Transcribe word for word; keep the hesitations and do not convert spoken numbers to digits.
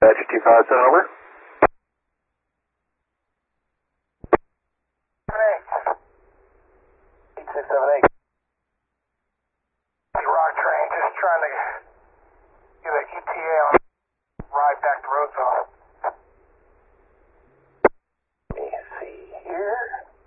Badger two five seven, over. eight six seven eight. Rock train, just trying to get an E T A on ride back to